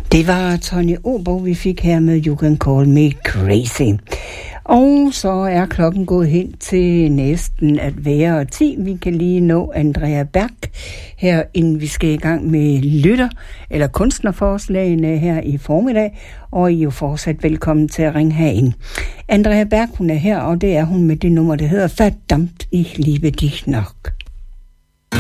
Det var Tony Aabo, vi fik her med You Can Call Me Crazy. Og så er klokken gået hen til næsten at være 10. Vi kan lige nå Andrea Berg her, inden vi skal i gang med eller kunstnerforslagene her i formiddag. Og I er jo fortsat velkommen til at ringe herind. Andrea Berg, hun er her, og det er hun med det nummer, der hedder Verdammt, ich liebe dich noch.